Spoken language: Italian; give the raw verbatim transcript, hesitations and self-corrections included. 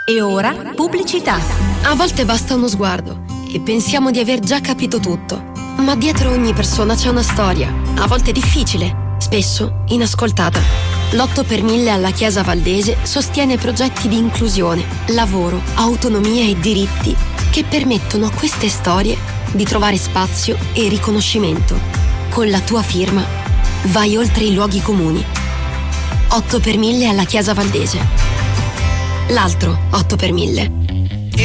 E ora pubblicità. A volte basta uno sguardo e pensiamo di aver già capito tutto. Ma dietro ogni persona c'è una storia, a volte difficile, spesso inascoltata. L'otto per mille alla Chiesa Valdese sostiene progetti di inclusione, lavoro, autonomia e diritti che permettono a queste storie di trovare spazio e riconoscimento. Con la tua firma vai oltre i luoghi comuni. otto per mille alla Chiesa Valdese. L'altro otto per mille